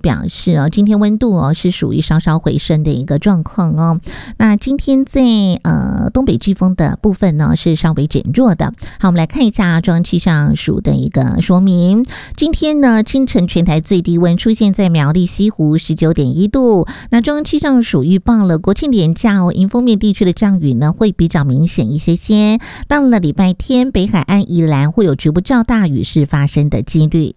表示今天温度是属于稍稍回升的一个状况哦。那今天在东北季风的部分呢是稍微减弱的。好，我们来看一下中央气象署的一个说明。今天呢清晨全台最低温出现在苗栗西湖 19.1 度。那中央气象署预报了国庆连假迎风面地区的降雨呢会比较明显一些些。到了礼拜天，北海岸宜兰会有局部较大雨势发生的几率。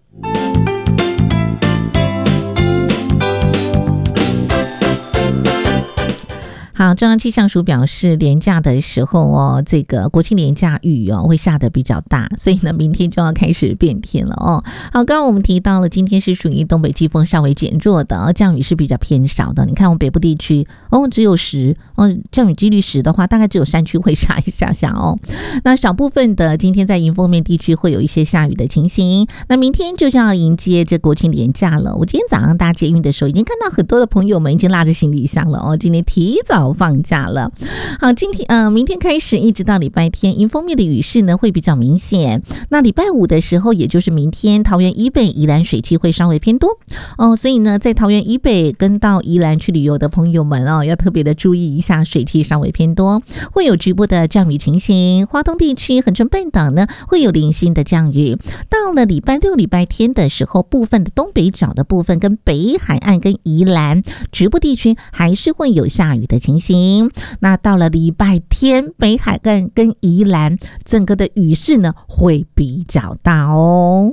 好，中央气象署表示，连假的时候这个国庆连假雨会下得比较大，所以呢，明天就要开始变天了哦。好，刚刚我们提到了，今天是属于东北季风稍微减弱的，降雨是比较偏少的。你看我们北部地区只有10降雨几率10的话，大概只有山区会下一下下哦。那少部分的今天在迎风面地区会有一些下雨的情形。那明天就要迎接这国庆连假了。我今天早上搭捷运的时候，已经看到很多的朋友们已经拉着行李箱了哦，今天提早放假了。好，明天开始一直到礼拜天，迎风面的雨势呢会比较明显。那礼拜5的时候，也就是明天，桃园以北、宜兰水汽会稍微偏多所以呢，在桃园以北跟到宜兰去旅游的朋友们要特别的注意一下，水汽稍微偏多，会有局部的降雨情形。花东地区、恒春半岛呢会有零星的降雨。到了礼拜6、礼拜天的时候，部分的东北角的部分跟北海岸跟宜兰局部地区还是会有下雨的情形。那到了礼拜天，北海岸跟宜兰整个的雨势呢会比较大哦。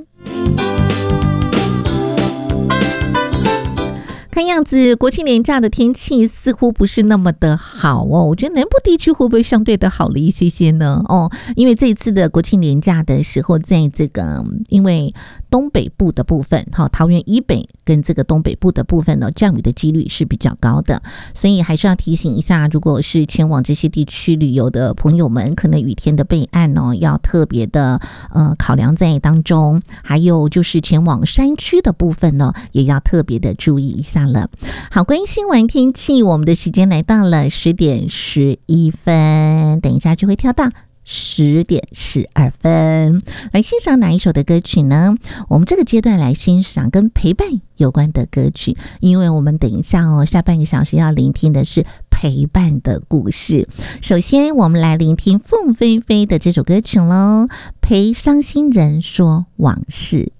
看样子国庆连假的天气似乎不是那么的好哦，我觉得南部地区会不会相对的好了一些些呢？因为这一次的国庆连假的时候，在这个因为东北部的部分桃园以北跟这个东北部的部分呢，降雨的几率是比较高的，所以还是要提醒一下，如果是前往这些地区旅游的朋友们，可能雨天的备案要特别的考量在当中。还有就是前往山区的部分呢，也要特别的注意一下了。好，关心完天气，我们的时间来到了10点11分，等一下就会跳到10点12分，来欣赏哪一首的歌曲呢？我们这个阶段来欣赏跟陪伴有关的歌曲，因为我们等一下下半个小时要聆听的是陪伴的故事。首先我们来聆听凤飞飞的这首歌曲咯，陪伤心人说往事。